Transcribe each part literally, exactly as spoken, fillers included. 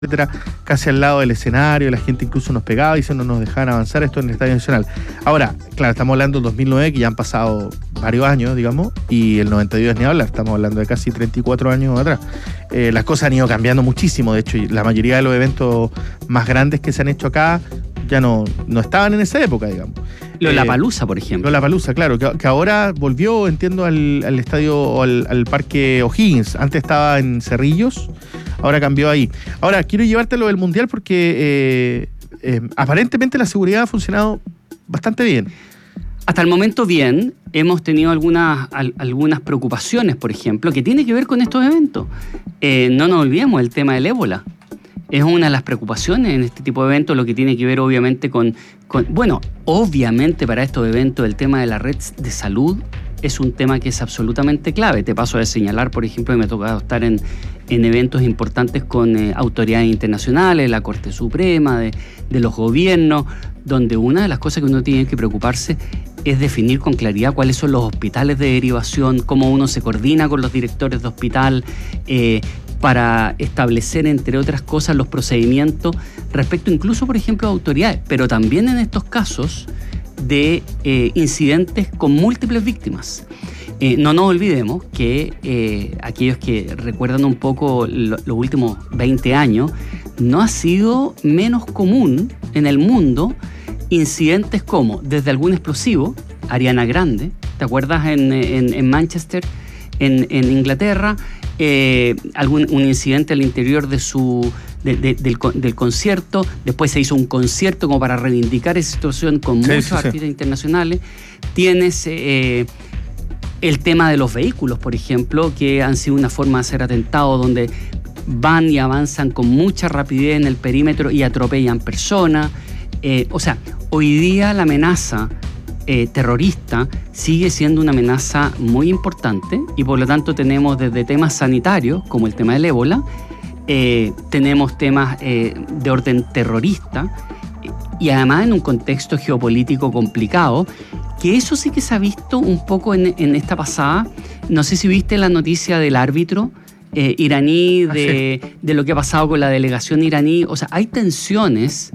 etcétera, casi al lado del escenario, la gente incluso nos pegaba y se no nos dejaban avanzar, esto en el Estadio Nacional. Ahora, claro, estamos hablando del dos mil nueve, que ya han pasado varios años, digamos, y el noventa y dos ni hablar, estamos hablando de casi treinta y cuatro años atrás. Eh, las cosas han ido cambiando muchísimo, de hecho, y la mayoría de los eventos más grandes que se han hecho acá ya no, no estaban en esa época, digamos. Lollapalooza, por ejemplo. Lollapalooza, claro, que, que ahora volvió, entiendo, al, al estadio, o al, al parque O'Higgins. Antes estaba en Cerrillos, ahora cambió ahí. Ahora, quiero llevarte a lo del Mundial porque eh, eh, aparentemente la seguridad ha funcionado bastante bien. Hasta el momento bien. Hemos tenido algunas, al, algunas preocupaciones, por ejemplo, que tiene que ver con estos eventos. Eh, no nos olvidemos el tema del ébola. Es una de las preocupaciones en este tipo de eventos, lo que tiene que ver obviamente con, con... Bueno, obviamente para estos eventos el tema de la red de salud es un tema que es absolutamente clave. Te paso a señalar, por ejemplo, que me ha tocado estar en, en eventos importantes con eh, autoridades internacionales, la Corte Suprema, de, de los gobiernos, donde una de las cosas que uno tiene que preocuparse es definir con claridad cuáles son los hospitales de derivación, cómo uno se coordina con los directores de hospital, eh, para establecer, entre otras cosas, los procedimientos respecto incluso, por ejemplo, a autoridades, pero también en estos casos de eh, incidentes con múltiples víctimas. Eh, no nos olvidemos que eh, aquellos que recuerdan un poco lo, los últimos veinte años, no ha sido menos común en el mundo incidentes como desde algún explosivo, Ariana Grande, ¿te acuerdas? En, en, en Manchester, en, en Inglaterra, Eh, algún un incidente al interior de su de, de, del, del concierto. Después se hizo un concierto como para reivindicar esa situación con sí, muchos sí, artistas sí. internacionales. Tienes eh, el tema de los vehículos, por ejemplo, que han sido una forma de hacer atentados donde van y avanzan con mucha rapidez en el perímetro y atropellan personas. Eh, o sea, hoy día la amenaza Eh, terrorista sigue siendo una amenaza muy importante y por lo tanto tenemos desde temas sanitarios como el tema del ébola, eh, tenemos temas eh, de orden terrorista y además en un contexto geopolítico complicado, que eso sí que se ha visto un poco en, en esta pasada. No sé si viste la noticia del árbitro eh, iraní, de, ah, sí. de lo que ha pasado con la delegación iraní. O sea, hay tensiones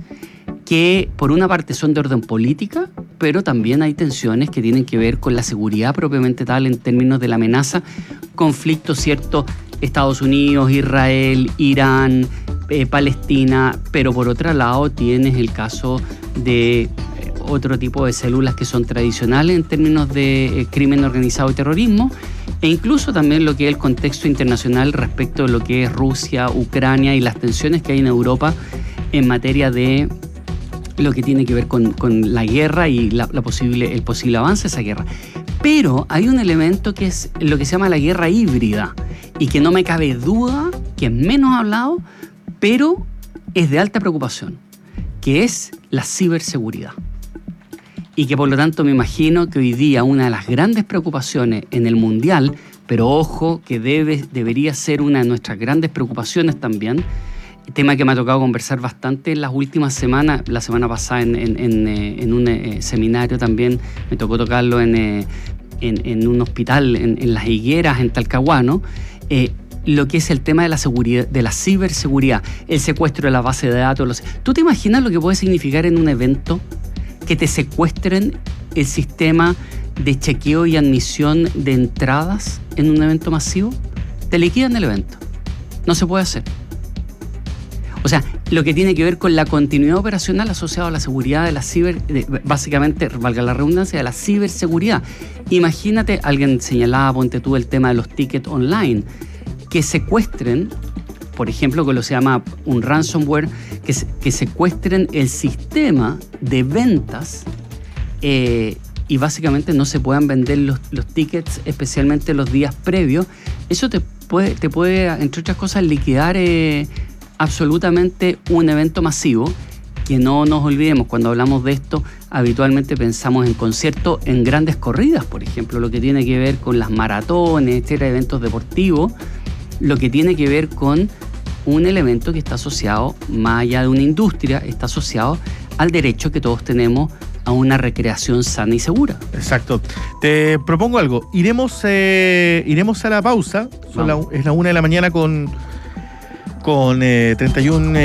que por una parte son de orden política, pero también hay tensiones que tienen que ver con la seguridad propiamente tal en términos de la amenaza, conflicto, ¿cierto? Estados Unidos, Israel, Irán, eh, Palestina, pero por otro lado tienes el caso de eh, otro tipo de células que son tradicionales en términos de eh, crimen organizado y terrorismo, e incluso también lo que es el contexto internacional respecto de lo que es Rusia, Ucrania y las tensiones que hay en Europa en materia de lo que tiene que ver con, con la guerra y la, la posible, el posible avance de esa guerra. Pero hay un elemento que es lo que se llama la guerra híbrida y que no me cabe duda que es menos hablado, pero es de alta preocupación, que es la ciberseguridad. Y que por lo tanto me imagino que hoy día una de las grandes preocupaciones en el Mundial, pero ojo que debe, debería ser una de nuestras grandes preocupaciones también, tema que me ha tocado conversar bastante en las últimas semanas. La semana pasada en, en, en, en un eh, seminario también me tocó tocarlo en, eh, en, en un hospital en, en Las Higueras, en Talcahuano, eh, lo que es el tema de la seguridad, de la ciberseguridad, el secuestro de la base de datos. Los... ¿Tú te imaginas lo que puede significar en un evento que te secuestren el sistema de chequeo y admisión de entradas en un evento masivo? Te liquidan el evento. No se puede hacer. O sea, lo que tiene que ver con la continuidad operacional asociada a la seguridad de la ciber, de, básicamente, valga la redundancia, de la ciberseguridad. Imagínate, alguien señalaba, ponte tú, el tema de los tickets online, que secuestren, por ejemplo, con lo que se llama un ransomware, que, que secuestren el sistema de ventas eh, y básicamente no se puedan vender los, los tickets, especialmente los días previos. Eso te puede, te puede entre otras cosas, liquidar Eh, absolutamente un evento masivo, que no nos olvidemos, cuando hablamos de esto, habitualmente pensamos en conciertos, en grandes corridas, por ejemplo, lo que tiene que ver con las maratones, etcétera, eventos deportivos, lo que tiene que ver con un elemento que está asociado, más allá de una industria, está asociado al derecho que todos tenemos a una recreación sana y segura. Exacto. Te propongo algo. Iremos, eh, iremos a la pausa. Son la, es la una de la mañana con... con eh, treinta y uno